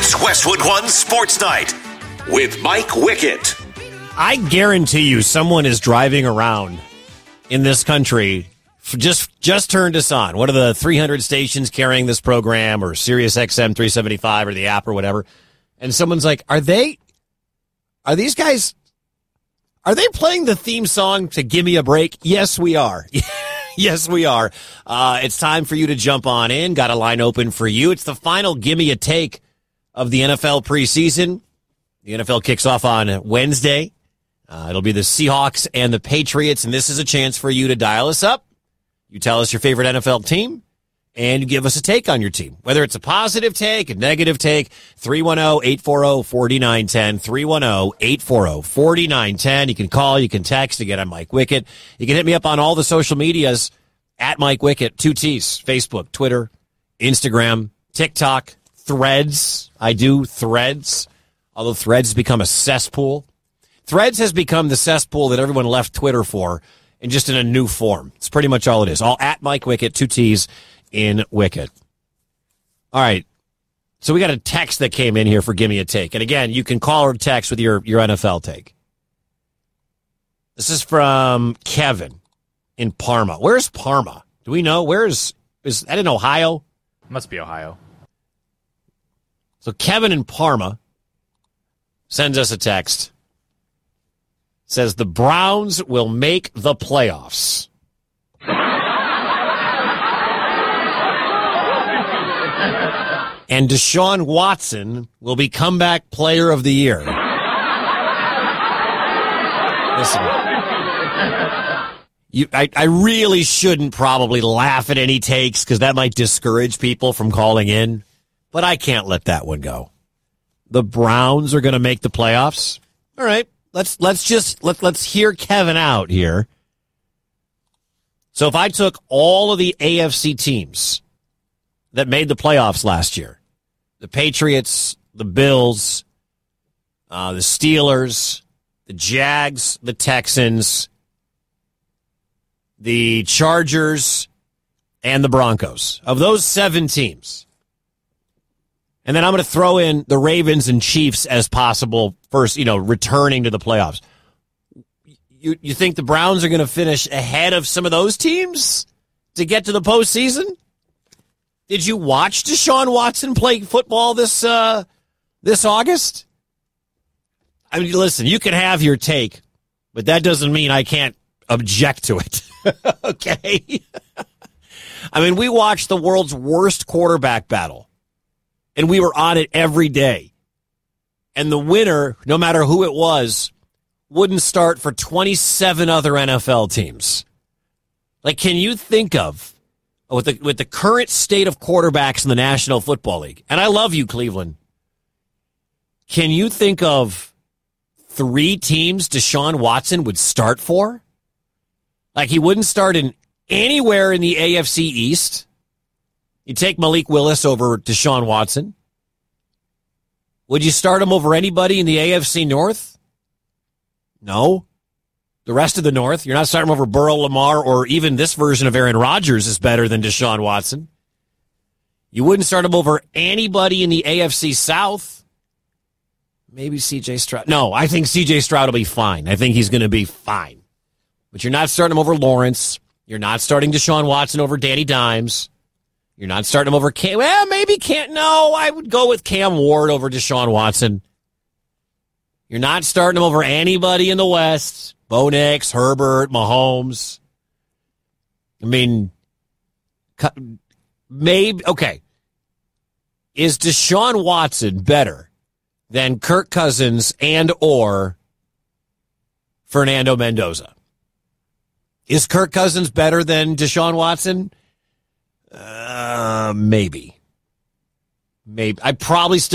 It's Westwood One Sports Night with Mike Wickett. I guarantee you someone is driving around in this country, just turned us on. One of the 300 stations carrying this program, or Sirius XM 375 or the app or whatever. And someone's like, are these guys, are they playing the theme song to Give Me a Break? Yes, we are. Yes, we are. It's time for you to jump on in. Got a line open for you. It's the final Give Me a Take of the NFL preseason. The NFL kicks off on Wednesday. It'll be the Seahawks and the Patriots, and this is a chance for you to dial us up. You tell us your favorite NFL team, and you give us a take on your team. Whether it's a positive take, a negative take, 310-840-4910, 310-840-4910. You can call, you can text. Again, I'm Mike Wickett. You can hit me up on all the social medias, at Mike Wickett, 2 T's, Facebook, Twitter, Instagram, TikTok, Threads. I do Threads, although Threads has become a cesspool. Threads has become the cesspool that everyone left Twitter for, and just in a new form. It's pretty much all it is. All at Mike Wickett, 2 T's in Wickett. All right. So we got a text that came in here for Give Me a Take. And again, you can call or text with your NFL take. This is from Kevin in Parma. Where's Parma? Do we know? Is that in Ohio? Must be Ohio. So Kevin in Parma sends us a text. Says the Browns will make the playoffs. And Deshaun Watson will be comeback player of the year. Listen. I really shouldn't probably laugh at any takes because that might discourage people from calling in. But I can't let that one go. The Browns are going to make the playoffs. All right, let's hear Kevin out here. So if I took all of the AFC teams that made the playoffs last year, the Patriots, the Bills, the Steelers, the Jags, the Texans, the Chargers, and the Broncos, of those 7 teams. And then I'm going to throw in the Ravens and Chiefs as possible first, returning to the playoffs. You think the Browns are going to finish ahead of some of those teams to get to the postseason? Did you watch Deshaun Watson play football this August? I mean, listen, you can have your take, but that doesn't mean I can't object to it. Okay? I mean, we watched the world's worst quarterback battle. And we were on it every day. And the winner, no matter who it was, wouldn't start for 27 other NFL teams. Like, can you think of, with the current state of quarterbacks in the National Football League, and I love you, Cleveland, can you think of 3 teams Deshaun Watson would start for? Like, he wouldn't start in anywhere in the AFC East. You take Malik Willis over Deshaun Watson. Would you start him over anybody in the AFC North? No. The rest of the North, you're not starting him over Burrow, Lamar, or even this version of Aaron Rodgers is better than Deshaun Watson. You wouldn't start him over anybody in the AFC South. Maybe C.J. Stroud. No, I think C.J. Stroud will be fine. I think he's going to be fine. But you're not starting him over Lawrence. You're not starting Deshaun Watson over Danny Dimes. You're not starting him over Cam. Well, maybe can't. No, I would go with Cam Ward over Deshaun Watson. You're not starting him over anybody in the West. Bo Nix, Herbert, Mahomes. I mean, maybe, okay. Is Deshaun Watson better than Kirk Cousins and or Fernando Mendoza? Is Kirk Cousins better than Deshaun Watson? Maybe. I probably still